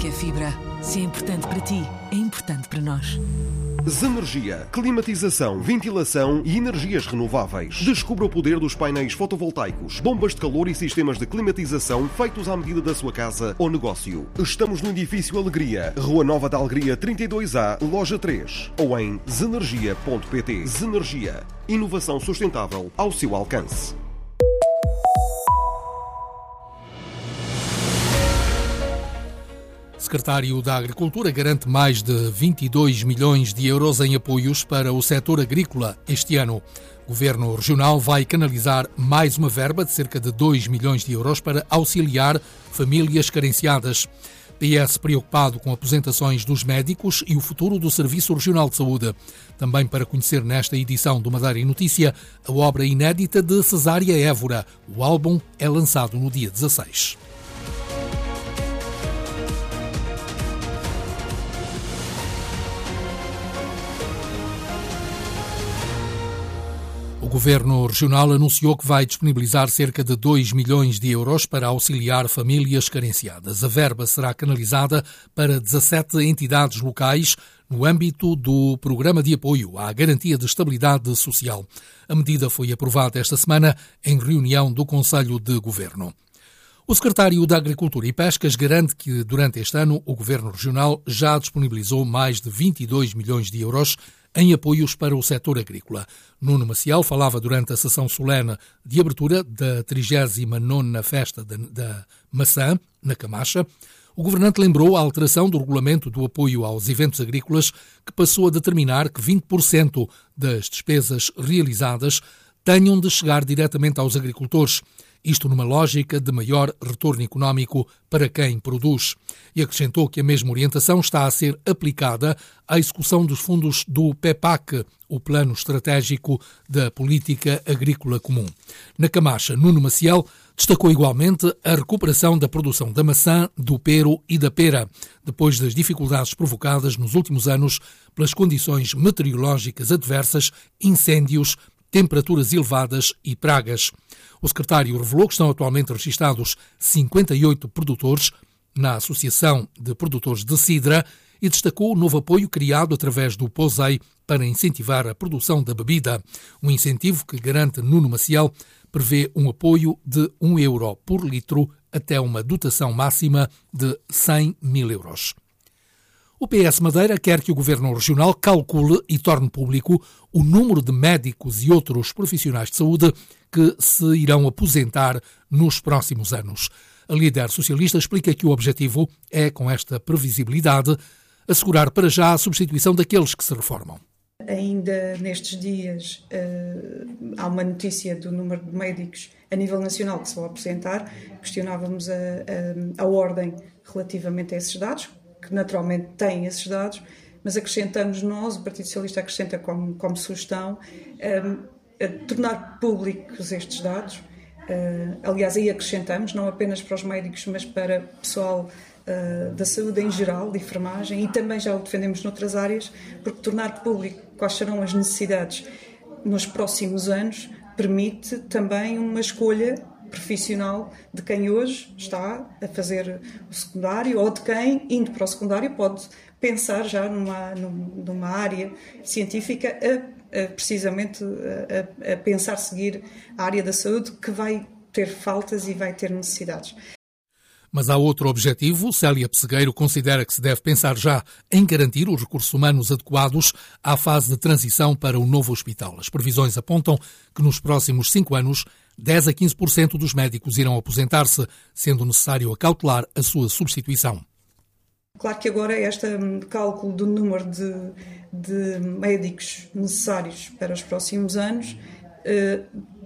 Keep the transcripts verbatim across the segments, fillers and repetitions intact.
que é fibra. Se é importante para ti, é importante para nós. Zenergia, climatização, ventilação e energias renováveis. Descubra o poder dos painéis fotovoltaicos, bombas de calor e sistemas de climatização feitos à medida da sua casa ou negócio. Estamos no edifício Alegria, Rua Nova da Alegria trinta e dois A, Loja três, ou em zenergia ponto pt. Zenergia, inovação sustentável ao seu alcance. O secretário da Agricultura garante mais de vinte e dois milhões de euros em apoios para o setor agrícola este ano. O Governo Regional vai canalizar mais uma verba de cerca de dois milhões de euros para auxiliar famílias carenciadas. P S preocupado com aposentações dos médicos e o futuro do Serviço Regional de Saúde. Também para conhecer nesta edição do Madeira em Notícia a obra inédita de Cesária Évora. O álbum é lançado no dia dezasseis. O Governo Regional anunciou que vai disponibilizar cerca de dois milhões de euros para auxiliar famílias carenciadas. A verba será canalizada para dezassete entidades locais no âmbito do Programa de Apoio à Garantia de Estabilidade Social. A medida foi aprovada esta semana em reunião do Conselho de Governo. O secretário da Agricultura e Pescas garante que, durante este ano, o Governo Regional já disponibilizou mais de vinte e dois milhões de euros em apoios para o setor agrícola. Nuno Maciel falava durante a sessão solene de abertura da trigésima nona Festa da, da Maçã, na Camacha. O governante lembrou a alteração do regulamento do apoio aos eventos agrícolas, que passou a determinar que vinte por cento das despesas realizadas tenham de chegar diretamente aos agricultores. Isto numa lógica de maior retorno económico para quem produz. E acrescentou que a mesma orientação está a ser aplicada à execução dos fundos do PEPAC, o Plano Estratégico da Política Agrícola Comum. Na Camacha, Nuno Maciel destacou igualmente a recuperação da produção da maçã, do pero e da pera, depois das dificuldades provocadas nos últimos anos pelas condições meteorológicas adversas, incêndios, temperaturas elevadas e pragas. O secretário revelou que estão atualmente registados cinquenta e oito produtores na Associação de Produtores de Cidra e destacou o novo apoio criado através do POSEI para incentivar a produção da bebida. Um incentivo que, garante Nuno Maciel, prevê um apoio de um euro por litro até uma dotação máxima de cem mil euros. O P S Madeira quer que o Governo Regional calcule e torne público o número de médicos e outros profissionais de saúde que se irão aposentar nos próximos anos. A líder socialista explica que o objetivo é, com esta previsibilidade, assegurar para já a substituição daqueles que se reformam. Ainda nestes dias uh, há uma notícia do número de médicos a nível nacional que se vão aposentar. Questionávamos a, a, a ordem relativamente a esses dados, que naturalmente têm esses dados, mas acrescentamos nós, o Partido Socialista acrescenta como, como sugestão, um, a tornar públicos estes dados. Uh, aliás, aí acrescentamos, não apenas para os médicos, mas para o pessoal uh, da saúde em geral, de enfermagem, e também já o defendemos noutras áreas, porque tornar público quais serão as necessidades nos próximos anos permite também uma escolha profissional de quem hoje está a fazer o secundário ou de quem, indo para o secundário, pode pensar já numa, numa área científica, a, a, precisamente a, a pensar seguir a área da saúde, que vai ter faltas e vai ter necessidades. Mas há outro objetivo. Célia Pessegueiro considera que se deve pensar já em garantir os recursos humanos adequados à fase de transição para o novo hospital. As previsões apontam que nos próximos cinco anos dez a quinze por cento dos médicos irão aposentar-se, sendo necessário acautelar a sua substituição. Claro que agora este cálculo do número de, de médicos necessários para os próximos anos eh,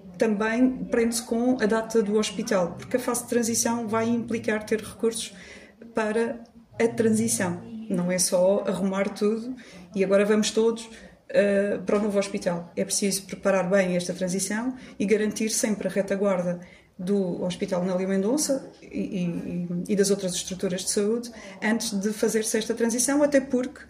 também prende-se com a data do hospital, porque a fase de transição vai implicar ter recursos para a transição. Não é só arrumar tudo e agora vamos todos uh, para o novo hospital. É preciso preparar bem esta transição e garantir sempre a retaguarda do Hospital Nélio Mendonça e, e, e das outras estruturas de saúde antes de fazer-se esta transição, até porque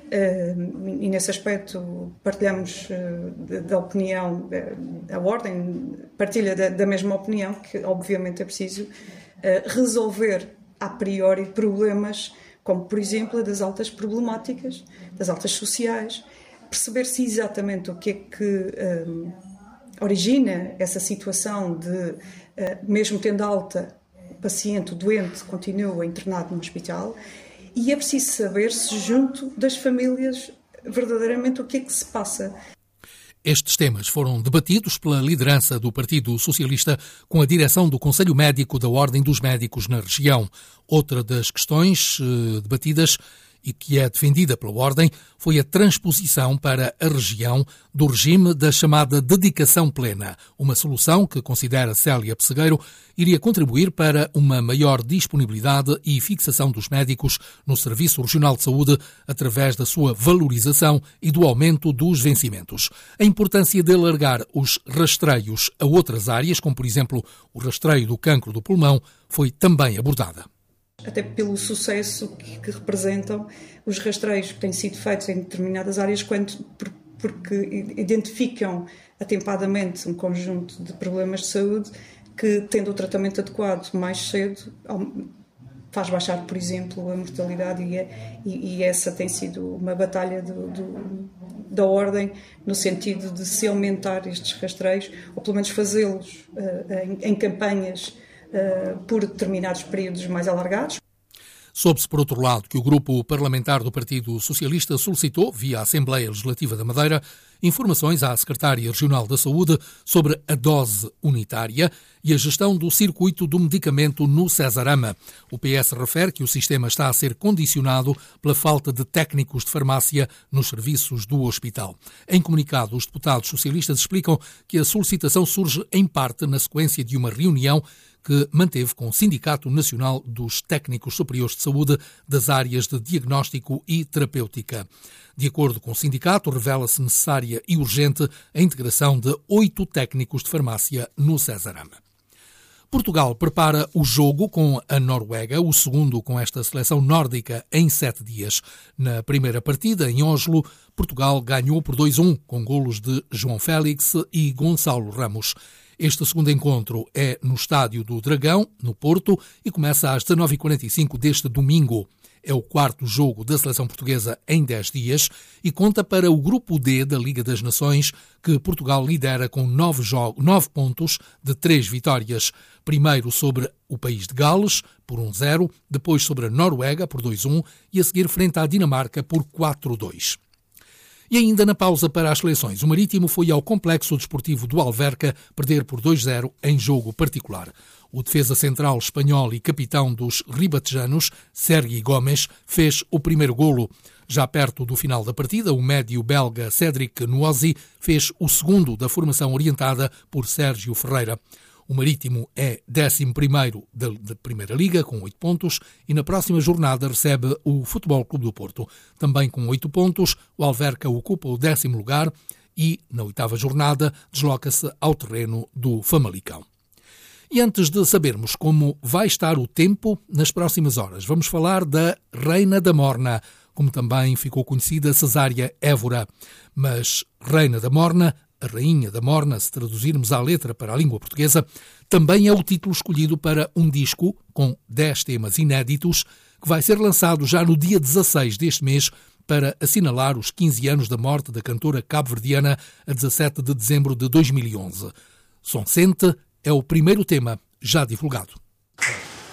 Uh, e nesse aspecto partilhamos uh, da opinião, uh, a Ordem partilha da, da mesma opinião, que obviamente é preciso uh, resolver a priori problemas como, por exemplo, a das altas problemáticas, das altas sociais, perceber-se exatamente o que é que um, origina essa situação de, uh, mesmo tendo alta, o paciente, o doente, continua internado no hospital, e é preciso saber-se junto das famílias verdadeiramente o que é que se passa. Estes temas foram debatidos pela liderança do Partido Socialista com a direção do Conselho Médico da Ordem dos Médicos na região. Outra das questões eh, debatidas e que é defendida pela Ordem foi a transposição para a região do regime da chamada dedicação plena, uma solução que, considera Célia Pessegueiro, iria contribuir para uma maior disponibilidade e fixação dos médicos no Serviço Regional de Saúde através da sua valorização e do aumento dos vencimentos. A importância de alargar os rastreios a outras áreas, como por exemplo o rastreio do cancro do pulmão, foi também abordada. Até pelo sucesso que, que representam os rastreios que têm sido feitos em determinadas áreas, quando, por, porque identificam atempadamente um conjunto de problemas de saúde que, tendo o tratamento adequado mais cedo, faz baixar, por exemplo, a mortalidade, e, é, e, e essa tem sido uma batalha do, do, da Ordem, no sentido de se aumentar estes rastreios, ou pelo menos fazê-los uh, em, em campanhas Uh, por determinados períodos mais alargados. Soube-se, por outro lado, que o grupo parlamentar do Partido Socialista solicitou, via a Assembleia Legislativa da Madeira, informações à Secretária Regional da Saúde sobre a dose unitária e a gestão do circuito do medicamento no Cesarama. O P S refere que o sistema está a ser condicionado pela falta de técnicos de farmácia nos serviços do hospital. Em comunicado, os deputados socialistas explicam que a solicitação surge em parte na sequência de uma reunião que manteve com o Sindicato Nacional dos Técnicos Superiores de Saúde das áreas de diagnóstico e terapêutica. De acordo com o sindicato, revela-se necessária e urgente a integração de oito técnicos de farmácia no Cesarama. Portugal prepara o jogo com a Noruega, o segundo com esta seleção nórdica em sete dias. Na primeira partida, em Oslo, Portugal ganhou por dois a um, com golos de João Félix e Gonçalo Ramos. Este segundo encontro é no Estádio do Dragão, no Porto, e começa às dezanove e quarenta e cinco deste domingo. É o quarto jogo da seleção portuguesa em dez dias e conta para o Grupo D da Liga das Nações, que Portugal lidera com nove, jogos, nove pontos de três vitórias. Primeiro sobre o país de Gales, por um a zero, depois sobre a Noruega, por dois a um, e a seguir frente à Dinamarca, por quatro a dois. E ainda na pausa para as seleções, o Marítimo foi ao Complexo Desportivo do Alverca perder por dois a zero em jogo particular. O defesa central espanhol e capitão dos ribatejanos, Sergi Gomes, fez o primeiro golo. Já perto do final da partida, o médio belga Cédric Nuosi fez o segundo da formação orientada por Sérgio Ferreira. O Marítimo é décimo primeiro da, da Primeira Liga, com oito pontos, e na próxima jornada recebe o Futebol Clube do Porto. Também com oito pontos, o Alverca ocupa o décimo lugar e, na oitava jornada, desloca-se ao terreno do Famalicão. E antes de sabermos como vai estar o tempo nas próximas horas, vamos falar da Reina da Morna, como também ficou conhecida Cesária Évora. Mas Reina da Morna, a Rainha da Morna, se traduzirmos à letra para a língua portuguesa, também é o título escolhido para um disco com dez temas inéditos que vai ser lançado já no dia dezasseis deste mês para assinalar os quinze anos da morte da cantora cabo-verdiana a dezassete de dezembro de dois mil e onze. Som Sente é o primeiro tema já divulgado.